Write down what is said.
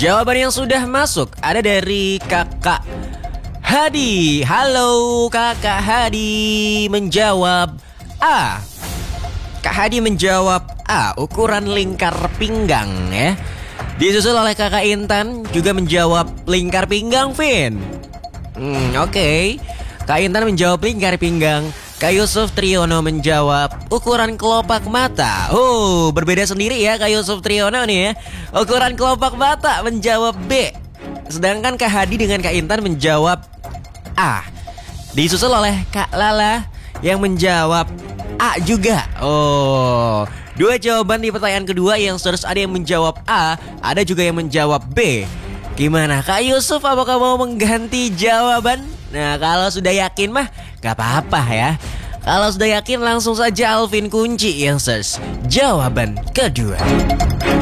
Jawaban yang sudah masuk ada dari Kakak Hadi. Halo Kakak Hadi, menjawab A. Kak Hadi menjawab A, ukuran lingkar pinggang ya. Disusul oleh Kakak Intan juga menjawab lingkar pinggang, Vin. Oke. Kak Intan menjawab lingkar pinggang. Kak Yusuf Triono menjawab ukuran kelopak mata. Oh, berbeda sendiri ya Kak Yusuf Triono nih ya. Ukuran kelopak mata menjawab B. Sedangkan Kak Hadi dengan Kak Intan menjawab A. Disusul oleh Kak Lala yang menjawab A juga. Oh, dua jawaban di pertanyaan kedua yang terus ada yang menjawab A, ada juga yang menjawab B. Gimana Kak Yusuf, apakah mau mengganti jawaban? Nah, kalau sudah yakin mah gak apa-apa ya. Kalau sudah yakin langsung saja Alvin kunci yang search jawaban kedua.